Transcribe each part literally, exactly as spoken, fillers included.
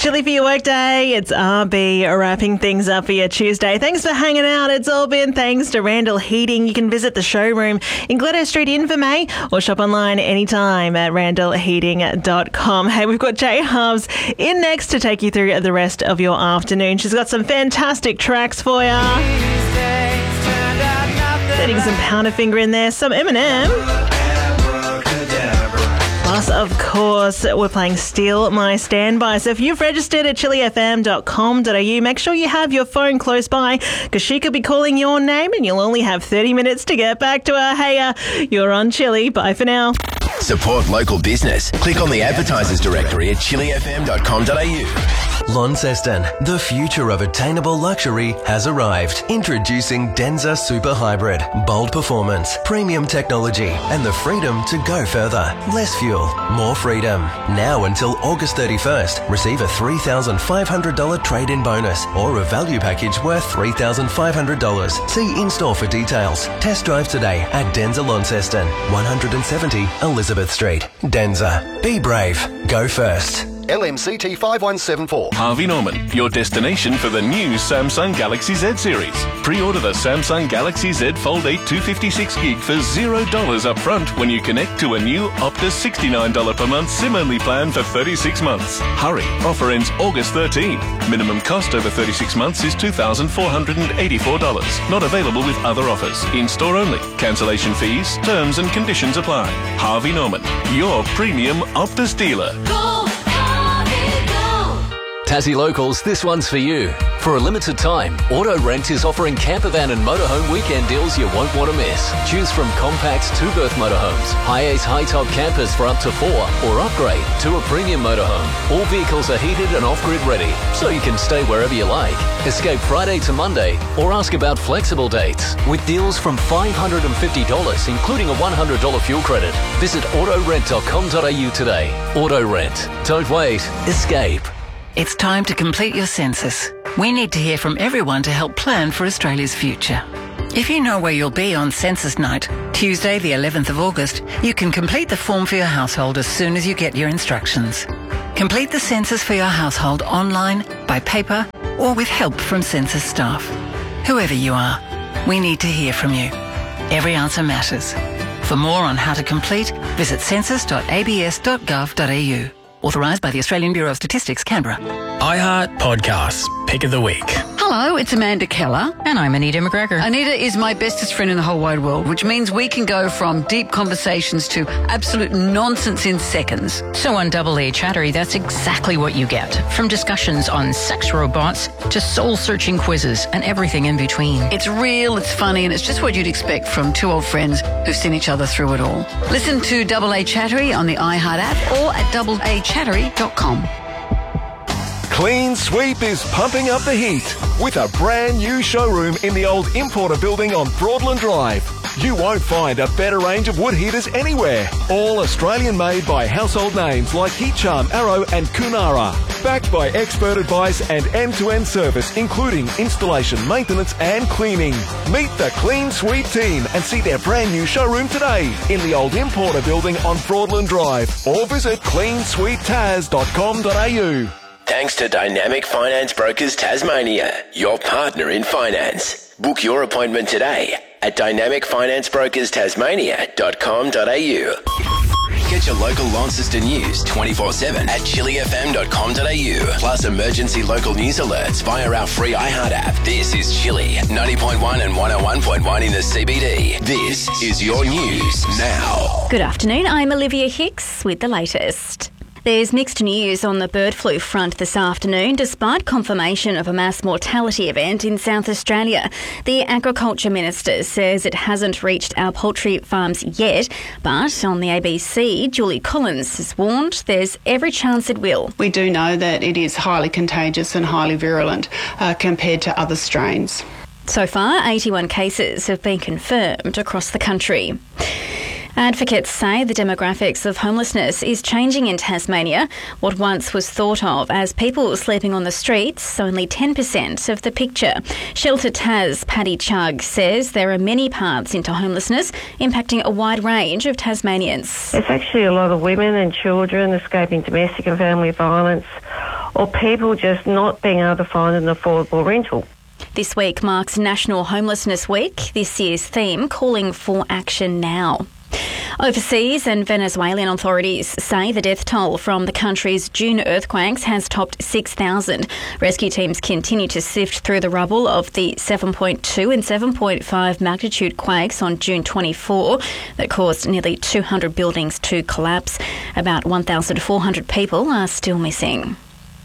Chilly for your workday. It's R B wrapping things up for your Tuesday. Thanks for hanging out. It's all been thanks to Randall Heating. You can visit the showroom in Glenelg Street in Invermay or shop online anytime at randall heating dot com. Hey, we've got Jay Hubs in next to take you through the rest of your afternoon. She's got some fantastic tracks for you. Setting some Powderfinger in there, some Eminem. Plus, of course, we're playing Steal My Standby. So if you've registered at chili f m dot com dot a u, make sure you have your phone close by because she could be calling your name and you'll only have thirty minutes to get back to her. Hey, uh, you're on Chili. Bye for now. Support local business. Click on the advertisers directory at chili f m dot com dot a u. Launceston, the future of attainable luxury has arrived. Introducing Denza Super Hybrid. Bold performance, premium technology, and the freedom to go further. Less fuel, more freedom. Now until August thirty-first, receive a three thousand five hundred dollars trade-in bonus or a value package worth three thousand five hundred dollars. See in-store for details. Test drive today at Denza Launceston, one seventy Elizabeth Street. Denza. Be brave. Go first. L M C T five one seven four. Harvey Norman, your destination for the new Samsung Galaxy Z series. Pre-order the Samsung Galaxy Z Fold eight two fifty-six gig for zero dollars up front when you connect to a new Optus sixty-nine dollars per month SIM-only plan for thirty-six months. Hurry, offer ends August thirteenth. Minimum cost over thirty-six months is two thousand four hundred eighty-four dollars. Not available with other offers. In-store only. Cancellation fees, terms and conditions apply. Harvey Norman, your premium Optus dealer. Go, Harvey, go. Tassie Locals, this one's for you. For a limited time, Auto Rent is offering campervan and motorhome weekend deals you won't want to miss. Choose from compact two-berth motorhomes, high-ace high-top campers for up to four, or upgrade to a premium motorhome. All vehicles are heated and off-grid ready, so you can stay wherever you like. Escape Friday to Monday, or ask about flexible dates. With deals from five hundred fifty dollars, including a one hundred dollars fuel credit. Visit auto rent dot com dot a u today. Auto Rent. Don't wait. Escape. It's time to complete your census. We need to hear from everyone to help plan for Australia's future. If you know where you'll be on census night, Tuesday the eleventh of August, you can complete the form for your household as soon as you get your instructions. Complete the census for your household online, by paper, or with help from census staff. Whoever you are, we need to hear from you. Every answer matters. For more on how to complete, visit census dot a b s dot gov dot a u. Authorised by the Australian Bureau of Statistics, Canberra. iHeart Podcasts, Pick of the Week. Hello, it's Amanda Keller. And I'm Anita McGregor. Anita is my bestest friend in the whole wide world, which means we can go from deep conversations to absolute nonsense in seconds. So on Double A Chattery, that's exactly what you get. From discussions on sex robots to soul-searching quizzes and everything in between. It's real, it's funny, and it's just what you'd expect from two old friends who've seen each other through it all. Listen to Double A Chattery on the iHeart app or at double a chattery dot com. Clean Sweep is pumping up the heat with a brand new showroom in the old Importer building on Broadland Drive. You won't find a better range of wood heaters anywhere. All Australian made by household names like Heat Charm, Arrow and Kunara. Backed by expert advice and end-to-end service including installation, maintenance and cleaning. Meet the Clean Sweep team and see their brand new showroom today in the old Importer building on Broadland Drive or visit clean sweep tas dot com dot a u. Thanks to Dynamic Finance Brokers Tasmania, your partner in finance. Book your appointment today at dynamic finance brokers tasmania dot com dot a u. Get your local Launceston news twenty-four seven at chili f m dot com dot a u. Plus emergency local news alerts via our free iHeart app. This is Chili, ninety point one and one oh one point one in the C B D. This is your news now. Good afternoon, I'm Olivia Hicks with the latest. There's mixed news on the bird flu front this afternoon, despite confirmation of a mass mortality event in South Australia. The Agriculture Minister says it hasn't reached our poultry farms yet, but on the A B C, Julie Collins has warned there's every chance it will. We do know that it is highly contagious and highly virulent uh, compared to other strains. So far, eighty-one cases have been confirmed across the country. Advocates say the demographics of homelessness is changing in Tasmania. What once was thought of as people sleeping on the streets, only ten percent of the picture. Shelter Tas Paddy Chugg says there are many paths into homelessness, impacting a wide range of Tasmanians. It's actually a lot of women and children escaping domestic and family violence, or people just not being able to find an affordable rental. This week marks National Homelessness Week, this year's theme calling for action now. Overseas and Venezuelan authorities say the death toll from the country's June earthquakes has topped six thousand. Rescue teams continue to sift through the rubble of the seven point two and seven point five magnitude quakes on June twenty-fourth that caused nearly two hundred buildings to collapse. About one thousand four hundred people are still missing.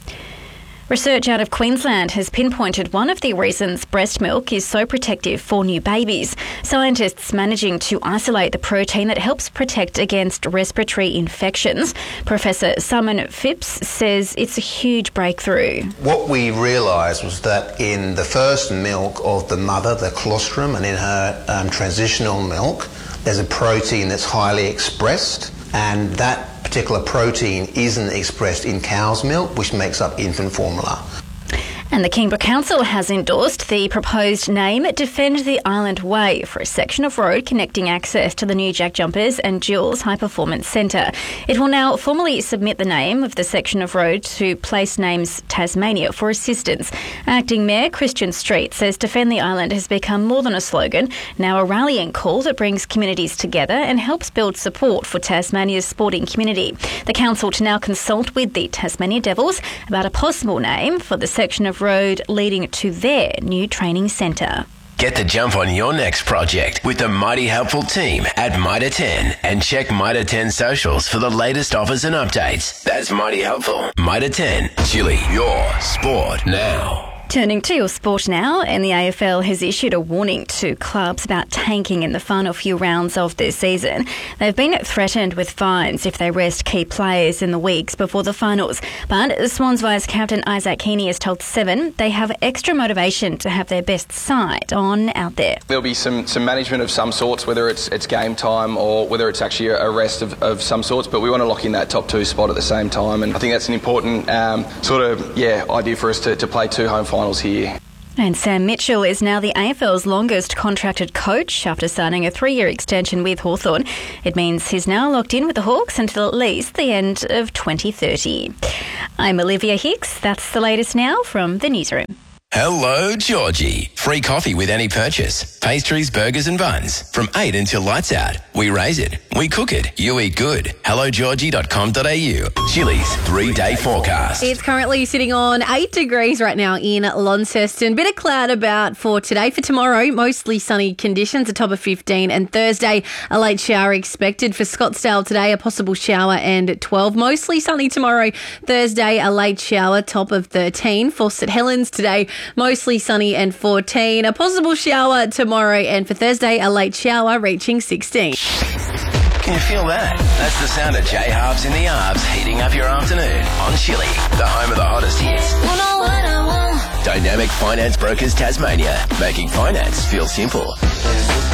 Research out of Queensland has pinpointed one of the reasons breast milk is so protective for new babies. Scientists managing to isolate the protein that helps protect against respiratory infections. Professor Simon Phipps says it's a huge breakthrough. What we realised was that in the first milk of the mother, the colostrum, and in her um, transitional milk, there's a protein that's highly expressed, and that particular protein isn't expressed in cow's milk, which makes up infant formula. And the Kingborough Council has endorsed the proposed name Defend the Island Way for a section of road connecting access to the new Jack Jumpers and Jules High Performance Centre. It will now formally submit the name of the section of road to Place Names Tasmania for assistance. Acting Mayor Christian Street says Defend the Island has become more than a slogan, now a rallying call that brings communities together and helps build support for Tasmania's sporting community. The council to now consult with the Tasmania Devils about a possible name for the section of road leading to their new training centre. Get the jump on your next project with the mighty helpful team at Mitre ten and check Mitre ten socials for the latest offers and updates. That's mighty helpful. Mitre ten, Chili, your sport now. Turning to your sport now, and the A F L has issued a warning to clubs about tanking in the final few rounds of their season. They've been threatened with fines if they rest key players in the weeks before the finals. But Swans vice-captain Isaac Heaney has told Seven they have extra motivation to have their best side on out there. There'll be some, some management of some sorts, whether it's it's game time or whether it's actually a rest of, of some sorts, but we want to lock in that top two spot at the same time, and I think that's an important um, sort of yeah idea for us to, to play two home finals here. And Sam Mitchell is now the A F L's longest contracted coach after signing a three-year extension with Hawthorn. It means he's now locked in with the Hawks until at least the end of twenty thirty. I'm Olivia Hicks. That's the latest now from the newsroom. Hello, Georgie. Free coffee with any purchase. Pastries, burgers and buns. From eight until lights out. We raise it. We cook it. You eat good. hello georgie dot com dot a u. Chili's three-day forecast. It's currently sitting on eight degrees right now in Launceston. Bit of cloud about for today. For tomorrow, mostly sunny conditions, a top of fifteen. And Thursday, a late shower expected. For Scottsdale today, a possible shower and twelve. Mostly sunny tomorrow. Thursday, a late shower, top of thirteen. For St Helens today, mostly sunny and fourteen. A possible shower tomorrow, and for Thursday, a late shower reaching sixteen. Can you feel that? That's the sound of J Harbs in the Arbs heating up your afternoon on Chili, the home of the hottest hits. You know what I want. Dynamic Finance Brokers Tasmania, making finance feel simple.